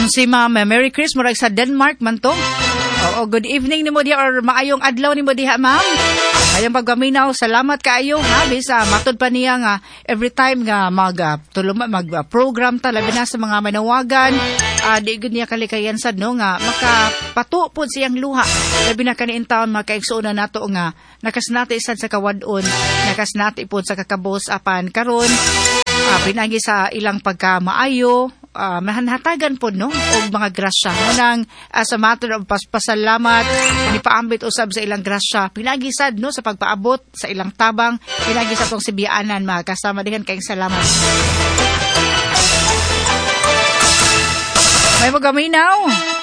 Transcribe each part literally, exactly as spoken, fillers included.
Si Ma'am Mary Chris murag sa Denmark man to. Oo, good evening nimo diha or maayong adlaw nimo diha, ma'am. Ayong pagpaminaw, salamat kaayo ha bisa matud pa niya nga every time nga mag uh, tuluma mag uh, program ta labi na sa mga manawagan. Uh, di gud niya kalikayan sad no nga makapato pod siyang luha. Labi na kaniin taon makaigsuon nato nga nakasnati sad sa kawadon, nakasnati pod sa kakabos apan karon uh, pinagi sa ilang pagkamaayo. Uh, mahanhatagan po no og mga grasya munang uh, sa matter of pas pasalamat ni paambit usab sa ilang grasya pinagisad no sa pagpaabot sa ilang tabang pinagi sa tong sibiyaanan mga kasama dihan kay salamat. May magaminaw.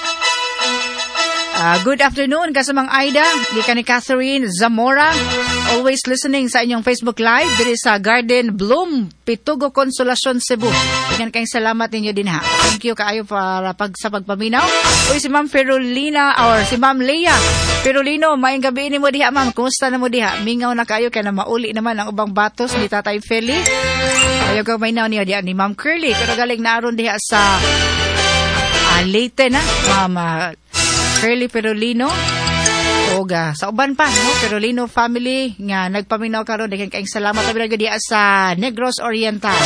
Uh, good afternoon kasamang Aida, gikan ni Catherine Zamora. Always listening sa inyong Facebook Live diri sa Garden Bloom, Pitugo, Consolacion, Cebu. Tingnan kayong salamat ninyo din ha. Thank you kaayo para pag, sa pagpaminaw. Uy, si Ma'am Ferolina or si Ma'am Leia Ferolino, maayong gabi ni mo diha, ma'am. Kumusta na mo diha? Mingaw na kayo kaya na mauli naman ang ubang batos ni Tatay Feli. Ayaw ka maynaw niya diha ni Ma'am Curly. Pero galing na aron diha sa uh, Leyte na, Ma'am uh, Curly Ferolino. Oga sa uban pa no Ferolino family nga nagpaminaw karon daghang kaayong salamat abi ra diha sa Negros Oriental.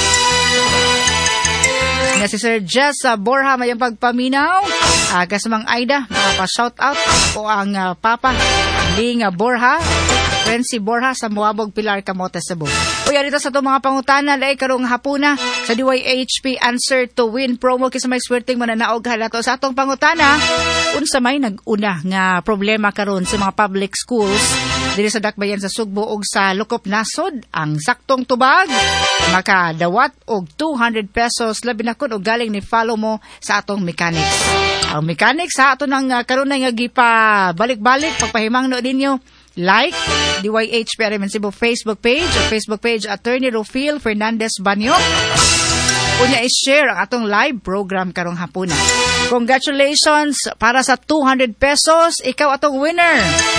Nga si Sir Jess uh, Borja mayang pagpaminaw. Uh, kasamang Aida mapa-shout out o ang uh, Papa Ling uh, Borja, Renzi Borja sa Muabog Pilar Camotes Cebu. Uy, arito sa itong mga pangutanan ay karong hapuna sa D Y H P Answer to Win promo kisa may swerteng mananaog halato sa atong pangutana. Unsa may nag-una nga problema karon sa mga public schools diri sa dakbayan sa Sugbo ug sa Lukop Nasod. Ang saktong tubag makadawat og two hundred pesos labi na kun og galing ni follow mo sa atong mechanics. Ang mechanics sa ato nang uh, karon nga gipa balik-balik pagpahimangno ninyo. Like D Y H P R M Cebu Facebook page o Facebook page Attorney Rufil Fernandez Banyo. Unya i-share ang atong live program karong hapuna. Congratulations para sa two hundred pesos. Ikaw atong winner.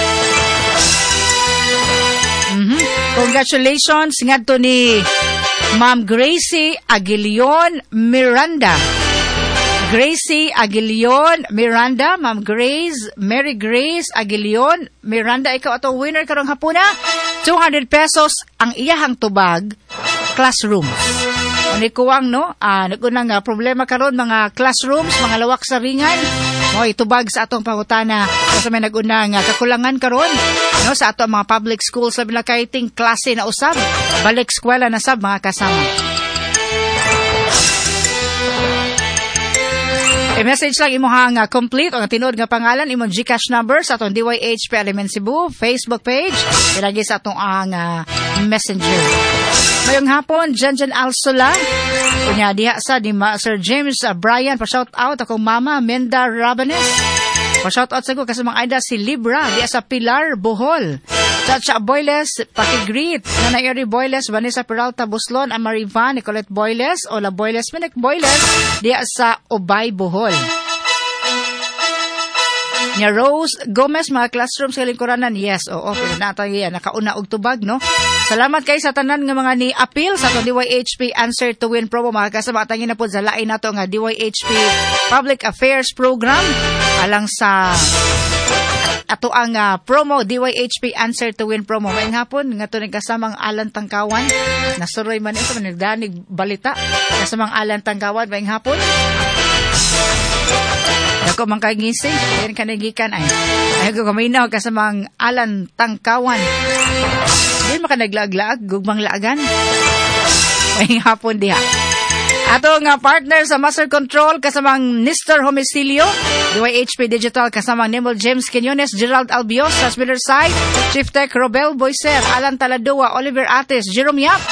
Mm-hmm. Congratulations ngadto ni Ma'am Gracie Aguilion Miranda. Gracie Aguilion Miranda, Ma'am Grace, Mary Grace Aguilion Miranda, ikaw atong winner karong hapuna. two hundred pesos ang iyahang tubag, classroom. Oni kuwang no, ah nagunang uh, problema karon mga classrooms, mga lawak sa ringan. Mo itubag sa atong pangutana kasi may nagunang uh, kakulangan karon no sa ato mga public schools sa bilakayting klase na usab, balik eskwela na sab mga kasama. I-message lang imuhang uh, complete o nga tinuod nga pangalan, imong GCash number sa atong D Y H P Element Cebu Facebook page, ilagay sa atong ang uh, messenger. Mayong hapon, Janjan Alsola, kunya diha sa di ma, Sir James uh, Brian, pa-shout out akong mama, Menda Rabanes. Pa-shout out sa ko kasi mga Aida si Libra, diha sa Pilar, Bohol. Chacha Boyles, pakigreet. Nanay Eri Boyles, Vanessa Peralta Buslon, Amarivan, Nicolette Boyles, Ola Boyles, Minek Boyles, diya sa Obay, Bohol. Nya Rose Gomez, mga classroom sa lingkuranan. Yes, oo, pero nato yan, nakauna og tubag, no? Salamat kay sa tanan nga mga ni appeal sa D Y H P Answer to Win promo. Mga kasama, tangin na po sa lain nato nga D Y H P Public Affairs Program alang sa ato ang uh, promo D Y H P Answer to Win promo. Ngayong hapon nga to kasamang Alan Tangkawan. Nasuroy man ito man nagdanig balita kasamang Alan Tangkawan ngayong hapon. Dako man kay gising, diyan ka nagikan ay. Ay ko kaminaw kasamang Alan Tangkawan. Diyan maka naglaag-laag gugmang laagan. Ngayong hapon diha. Ato nga partner sa Master Control kasamang Mister Homicilio, D Y H P Digital kasamang Nimble James Quinones, Gerald Albios, Transmitter Site, Chief Tech Robel Boyser, Alan Taladoa, Oliver Ates, Jerome Yap.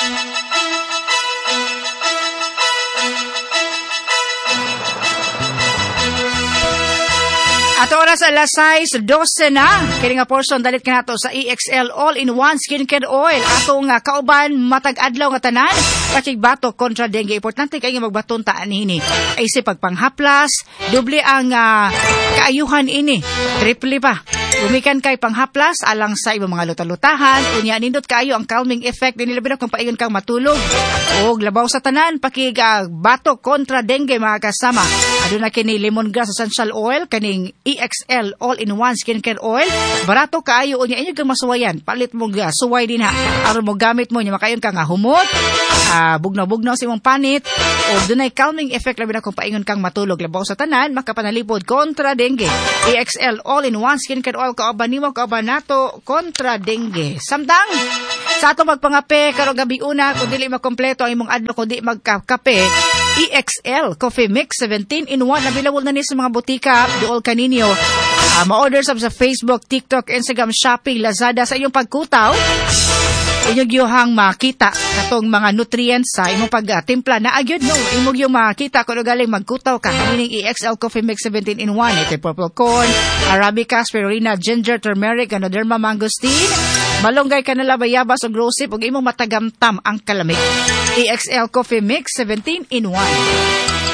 Ato oras alas sais dose na. Kini nga portion dalit ka nato sa E X L All-in-One Skincare Oil. Ato nga kauban matag adlaw nga tanan. pakigbatok kontra dengue. Importante kayo magbaton taan ini. Ay si pagpanghaplas, doble ang uh, kaayuhan ini. Triple pa. Gumikan kay panghaplas alang sa ibang mga lutalutahan. Unya nindot kayo ang calming effect din nila kung paingon kang matulog. O labaw sa tanan pakigbatok kontra dengue mga kasama. Aduna kini lemongrass essential oil kaning E X L all-in-one skincare oil. Barato kaayo unya inyo kang masuwayan. Palit mo ga suway din ha. Aron mo gamit mo nya makayon ka nga humot. Uh, bugnaw-bugnaw sa imong panit o dunay calming effect labi na kung paingon kang matulog. Labaw sa tanan makapanalipod kontra dengue. E X L all-in-one skincare oil kauban nimo kauban nato kontra dengue. Samtang sa ato magpangape karong gabi una kung dili makompleto ang imong adlaw kung di magkape, E X L Coffee Mix seventeen in one available na ni sa mga butika duol kaninyo. Uh, ma-order sa Facebook, TikTok, Instagram, Shopee, Lazada sa inyong pagkutaw. Inyong yuhang makita katong mga nutrients sa imong pagtimpla na agyod no. Imong yung makita kung galing magkutaw ka. Meaning E X L Coffee Mix seventeen in one. Ito purple corn, Arabica, spirulina, ginger, turmeric, Ganoderma, mangosteen. Malunggay ka nila bayabas o grosip ug imong matagamtam ang kalamig. E X L Coffee Mix seventeen in one.